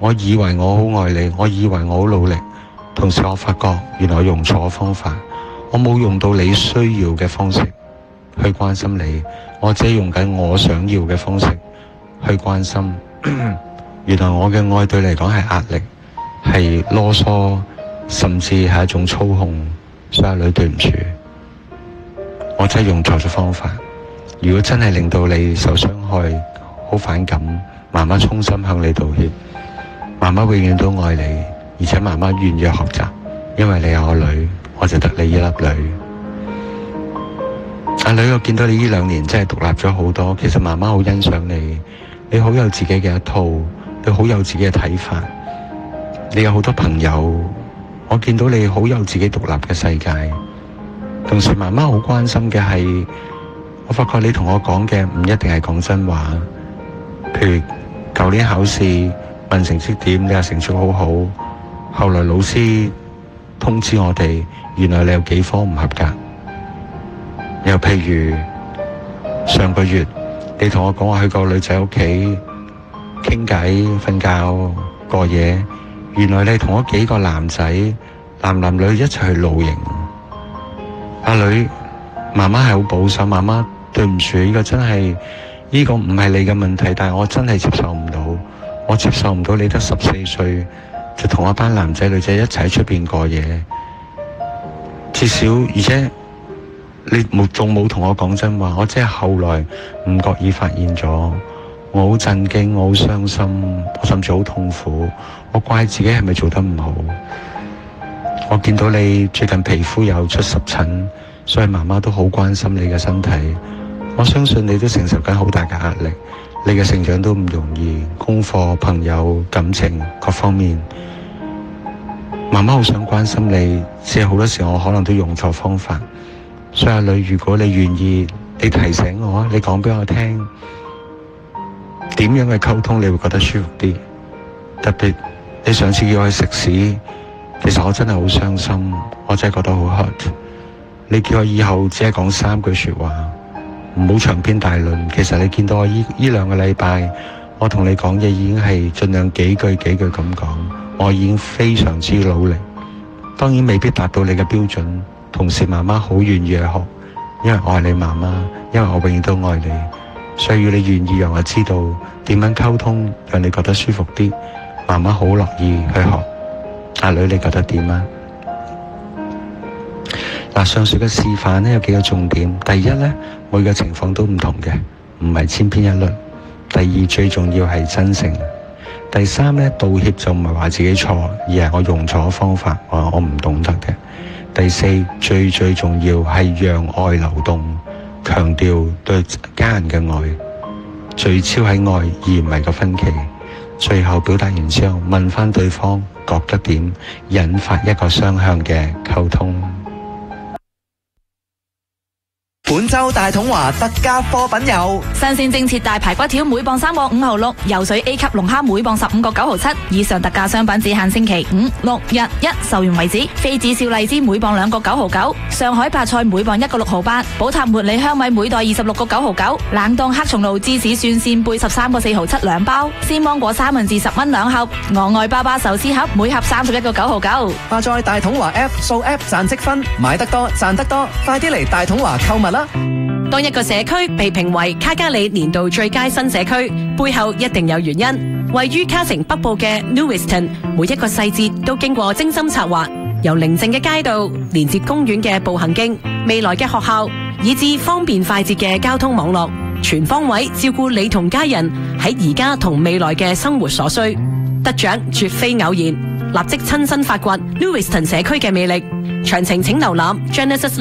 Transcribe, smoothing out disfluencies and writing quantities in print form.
我以為我好愛你，我以為我好努力，同時我發覺原來我用錯方法，我冇用到你需要嘅方式去關心你，我只係用緊我想要嘅方式去關心。原來我嘅愛對你嚟講係壓力，係囉嗦，甚至係一種操控。所以阿女，對唔住，我真係用錯咗方法。如果真係令到你受傷害，好反感，媽媽衷心向你道歉。媽媽永遠都愛你，而且媽媽願意學習，因為你係我女，我就得你一粒女。阿女，我見到你呢2年真係獨立咗好多，其實媽媽好欣賞你，你好有自己嘅一套，你好有自己嘅睇法，你有好多朋友，我見到你好有自己獨立嘅世界。同時媽媽好關心嘅係，我發覺你同我講嘅唔一定係講真話。譬如舊年考試問成績點，你話成績好好，後來老師通知我哋，原來你有幾科唔合格。又譬如上個月你同我講話去個女仔屋企傾偈、瞓覺、過夜，原來你同我幾個男仔男女一齊去露營。阿女，媽媽係好保守，媽媽對唔住，呢個真係，呢個唔係你嘅問題，但係我真係接受唔到，我接受唔到你得14歲就同一班男仔女仔一齊喺出邊過夜，至少而且你仲冇同我講真話，我即係後來唔覺意發現咗，我好震驚，我好傷心，我甚至好痛苦，我怪自己係咪做得唔好。我見到你最近皮膚有出濕疹，所以媽媽都好關心你嘅身體。我相信你都承受緊好大嘅壓力，你嘅成長都唔容易，功課、朋友、感情各方面，媽媽好想關心你，只係好多時候我可能都用錯方法。所以阿女，如果你願意，你提醒我，你講俾我聽點樣嘅溝通你會覺得舒服啲。特別你上次叫我去食屎，其實我真係好傷心，我真係覺得好 hurt。你叫我以後只係講3句說話，唔好長篇大論。其實你見到我呢2個禮拜，我同你講嘢已經係盡量幾句咁講，我已經非常之努力。當然未必達到你嘅標準，同時媽媽好願意去學，因為我係你媽媽，因為我永遠都愛你，所以要你願意讓我知道點樣溝通，讓你覺得舒服啲，媽媽好樂意去學。阿女，你覺得點啊？嗱，上述嘅示範呢有幾個重點。第一呢，每個情況都唔同嘅，唔係千篇一律。第二，最重要係真誠。第三呢，道歉就唔係話自己錯，而係我用錯方法，我唔懂得嘅。第四，最重要係讓愛流動，強調對家人嘅愛，聚焦喺愛而唔係個分歧。最後表達完之後，問翻對方覺得點，引發一個雙向嘅溝通。 本周大統華特價貨品有新鮮正切大排骨條每磅3個5毫6，游水 A 級龍蝦每磅15個9毫7。以上特價商品只限星期5、6、日1售完為止。非子少荔枝每磅2個9毫9，上海白菜每磅1個6毫8，寶塔茉莉香米每袋26個9毫9，冷凍黑松露芝士蒜線貝13個4毫7兩包，鮮芒果三文治10蚊兩盒，我愛爸爸壽司盒每盒31個9毫9。 下載大統華 App， 掃 App 賺積分，買得多賺得多，快啲嚟大統華購物啦！ 當一個社區被評為卡加里年度最佳新社區，背後一定有原因。位於卡城北部嘅 Lewiston， 每一個細節都經過精心策劃，由寧靜嘅街道連接公園嘅步行徑、未來嘅學校，以至方便快捷嘅交通網絡，全方位照顧你同家人喺而家同未來嘅生活所需。得獎絕非偶然，立即親身發掘 Lewiston 社區嘅魅力。詳情請瀏覽 Genesis